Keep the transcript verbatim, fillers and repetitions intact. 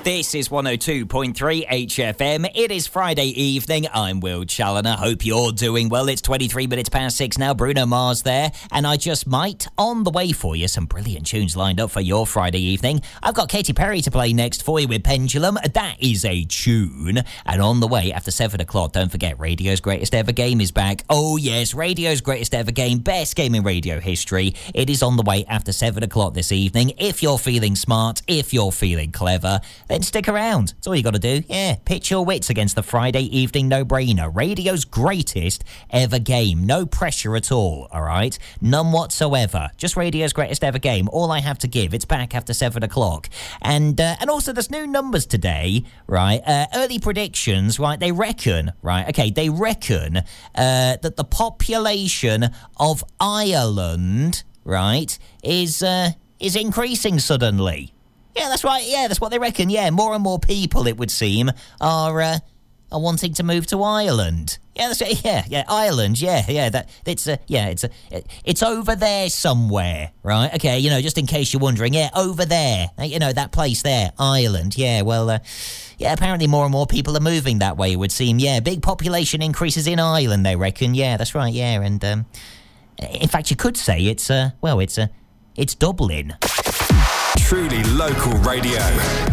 This is one oh two point three H F M. It is Friday evening. I'm Will Challoner. Hope you're doing well. It's twenty-three minutes past six now. Bruno Mars there. And I just might, on the way for you, some brilliant tunes lined up for your Friday evening. I've got Katy Perry to play next for you with Pendulum. That is a tune. And on the way after seven o'clock, don't forget, Radio's Greatest Ever Game is back. Oh, yes, Radio's Greatest Ever Game. Best game in radio history. It is on the way after seven o'clock this evening. If you're feeling smart, if you're feeling clever, then stick around. That's all you got to do. Yeah, pitch your wits against the Friday evening no-brainer. Radio's greatest ever game. No pressure at all, all right? None whatsoever. Just Radio's greatest ever game. All I have to give. It's back after seven o'clock. And uh, and also, there's new numbers today, right? Uh, early predictions, right? They reckon, right? Okay, they reckon uh, that the population of Ireland, right, is uh, is increasing suddenly. Yeah, that's right. Yeah, that's what they reckon. Yeah, more and more people, it would seem, are uh, are wanting to move to Ireland. Yeah, that's right. Yeah, yeah, Ireland. Yeah, yeah. That it's a yeah, it's a it's over there somewhere, right? Okay, you know, just in case you're wondering. Yeah, over there. You know, that place there, Ireland. Yeah, well, uh, yeah. Apparently, more and more people are moving that way. It would seem. Yeah, big population increases in Ireland. They reckon. Yeah, that's right. Yeah, and um, in fact, you could say it's uh, well, it's uh, it's Dublin. Truly local radio.